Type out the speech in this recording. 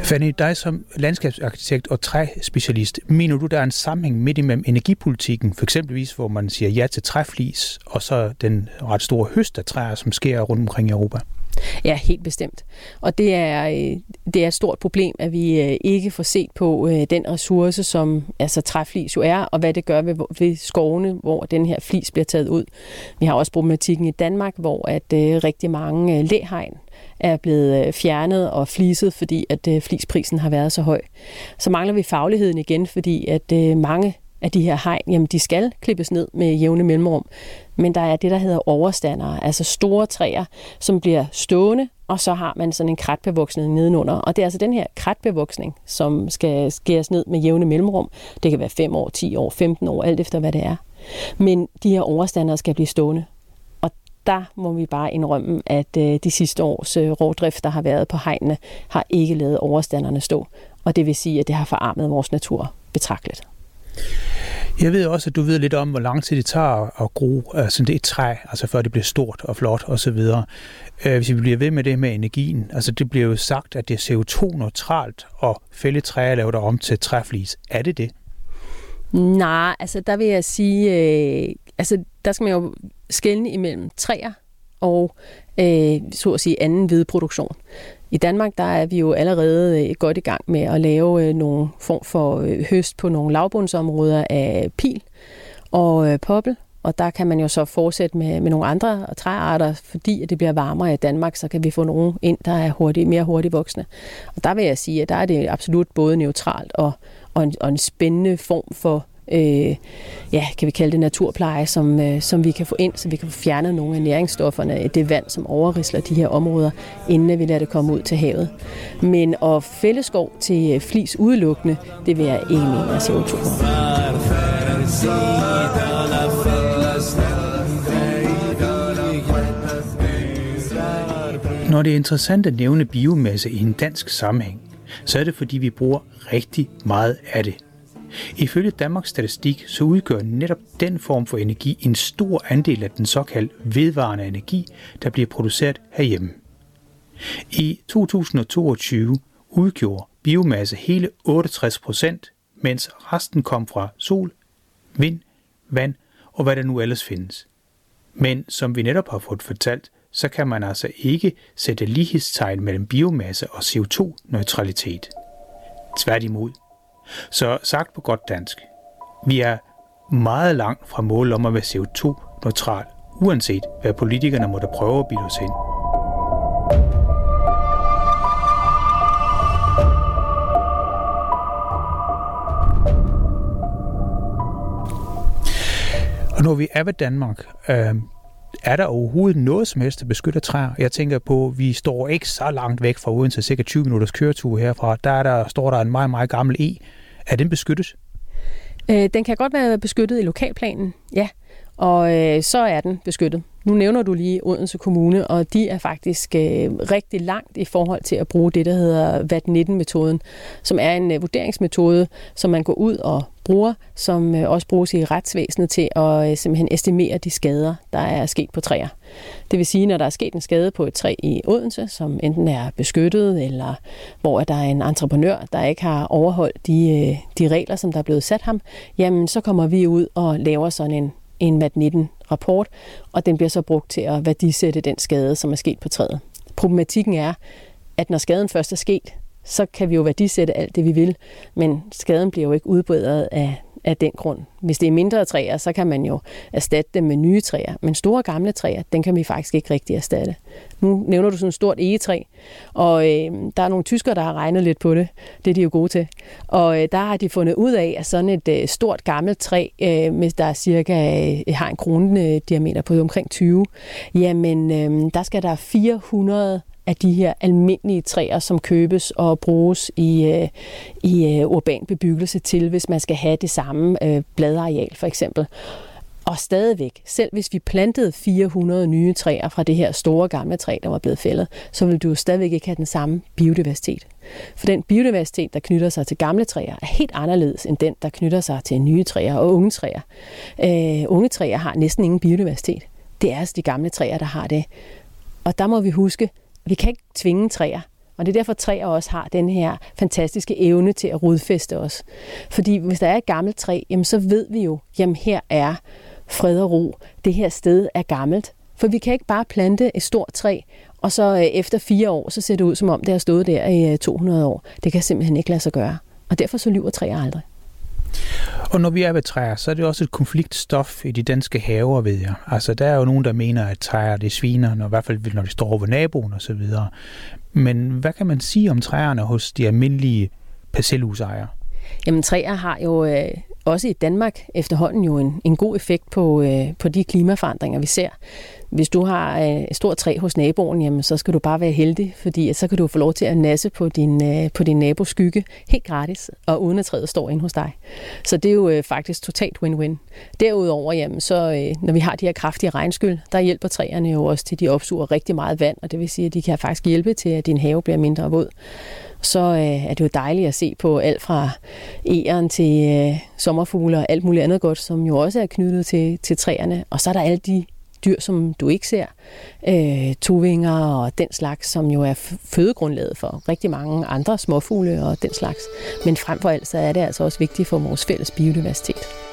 Fanny, dig som landskabsarkitekt og træspecialist, mener du, der er en sammenhæng midt imellem energipolitikken, for eksempelvis hvor man siger ja til træflis, og så den ret store høst af træer, som sker rundt omkring i Europa? Ja, helt bestemt. Og det er et stort problem, at vi ikke får set på den ressource, som altså træflis jo er, og hvad det gør ved skovene, hvor den her flis bliver taget ud. Vi har også problematikken i Danmark, hvor at rigtig mange læhegn er blevet fjernet og fliset, fordi at flisprisen har været så høj. Så mangler vi fagligheden igen, fordi at mange af de her hegn, jamen de skal klippes ned med jævne mellemrum. Men der er det, der hedder overstandere, altså store træer, som bliver stående, og så har man sådan en kratbevoksning nedenunder. Og det er altså den her kratbevoksning, som skal skæres ned med jævne mellemrum. Det kan være 5 år, 10 år, 15 år, alt efter hvad det er. Men de her overstandere skal blive stående. Og der må vi bare indrømme, at de sidste års rovdrift, der har været på hegnene, har ikke lavet overstanderne stå. Og det vil sige, at det har forarmet vores natur betragteligt. Jeg ved også, at du ved lidt om, hvor lang tid det tager at gro sådan et træ, altså før det bliver stort og flot osv. Hvis vi bliver ved med det med energien, altså det bliver jo sagt, at det er CO2-neutralt at fælde træer og lave det om til træflis. Er det det? Nej, altså der vil jeg sige, altså der skal man jo skelne imellem træer og så at sige anden hvedeproduktion. I Danmark der er vi jo allerede godt i gang med at lave nogle form for høst på nogle lavbundsområder af pil og poppel, og der kan man jo så fortsætte med nogle andre træarter, fordi at det bliver varmere i Danmark, så kan vi få nogle ind, der er mere hurtigt voksne. Og der vil jeg sige, at der er det absolut både neutralt og en spændende form for kan vi kalde det naturpleje, som vi kan få ind, så vi kan få fjernet nogle af næringsstofferne i det vand, som overrisler de her områder, inden vi lader det komme ud til havet. Men at fælde skov til flis udelukkende, det vil jeg ikke mene af CO2. Når det er interessant at nævne biomasse i en dansk sammenhæng, så er det fordi vi bruger rigtig meget af det. Ifølge Danmarks Statistik så udgør netop den form for energi en stor andel af den såkaldte vedvarende energi, der bliver produceret herhjemme. I 2022 udgjorde biomasse hele 68%, mens resten kom fra sol, vind, vand og hvad der nu ellers findes. Men som vi netop har fået fortalt, så kan man altså ikke sætte lighedstegn mellem biomasse og CO2-neutralitet. Tværtimod. Så sagt på godt dansk, vi er meget langt fra målet om at være CO2-neutral, uanset hvad politikerne måtte prøve at bilde os ind. Og når vi er ved Danmark, er der overhovedet noget som helst, der beskytter træer? Jeg tænker på, at vi står ikke så langt væk fra Odense, cirka 20 minutters køretur herfra. Står der en meget, meget gammel eg. Er den beskyttet? Den kan godt være beskyttet i lokalplanen, ja. Og så er den beskyttet. Nu nævner du lige Odense Kommune, og de er faktisk rigtig langt i forhold til at bruge det, der hedder VAT-19-metoden, som er en vurderingsmetode, som man går ud og bruger, som også bruges i retsvæsenet til at simpelthen estimere de skader, der er sket på træer. Det vil sige, når der er sket en skade på et træ i Odense, som enten er beskyttet, eller hvor der er en entreprenør, der ikke har overholdt de regler, som der er blevet sat ham, jamen så kommer vi ud og laver sådan en VAT-19-rapport, og den bliver så brugt til at værdisætte den skade, som er sket på træet. Problematikken er, at når skaden først er sket, så kan vi jo værdisætte alt det, vi vil, men skaden bliver jo ikke udbredt af den grund. Hvis det er mindre træer, så kan man jo erstatte dem med nye træer, men store gamle træer, den kan vi faktisk ikke rigtig erstatte. Nu nævner du sådan et stort egetræ, og der er nogle tyskere, der har regnet lidt på det. Det er de jo gode til. Og der har de fundet ud af, at sådan et stort gammelt træ, der er har en kronediameter på omkring 20, jamen der skal der 400 af de her almindelige træer, som købes og bruges i urban bebyggelse til, hvis man skal have det samme bladareal for eksempel. Og stadigvæk, selv hvis vi plantede 400 nye træer fra det her store gamle træ, der var blevet fældet, så ville du jo stadigvæk ikke have den samme biodiversitet. For den biodiversitet, der knytter sig til gamle træer, er helt anderledes end den, der knytter sig til nye træer og unge træer. Unge træer har næsten ingen biodiversitet. Det er altså de gamle træer, der har det. Og der må vi huske, vi kan ikke tvinge træer, Og det er derfor, at træer også har den her fantastiske evne til at rodfæste os. Fordi hvis der er et gammelt træ, jamen så ved vi jo, jamen her er fred og ro. Det her sted er gammelt. For vi kan ikke bare plante et stort træ, og så efter 4 år, så ser det ud, som om det har stået der i 200 år. Det kan simpelthen ikke lade sig gøre. Og derfor så lyver træer aldrig. Og når vi er ved træer, så er det også et konfliktstof i de danske haver, ved jeg. Altså, der er jo nogen, der mener, at træer, det sviner, i hvert fald når de står over naboen og så videre. Men hvad kan man sige om træerne hos de almindelige parcelhusejere? Jamen, træer har jo også i Danmark efterhånden jo en god effekt på de klimaforandringer, vi ser. Hvis du har et stort træ hos naboen, jamen, så skal du bare være heldig, fordi så kan du få lov til at nasse på din nabos skygge helt gratis, og uden at træet står inde hos dig. Så det er jo faktisk totalt win-win. Derudover, jamen, så når vi har de her kraftige regnskyl, der hjælper træerne jo også til, at de opsuger rigtig meget vand, og det vil sige, at de kan faktisk hjælpe til, at din have bliver mindre våd. Så er det jo dejligt at se på alt fra egern til sommerfugle og alt muligt andet godt, som jo også er knyttet til træerne. Og så er der alle de dyr, som du ikke ser, tovinger og den slags, som jo er fødegrundlaget for rigtig mange andre småfugle og den slags. Men frem for alt, så er det altså også vigtigt for vores fælles biodiversitet.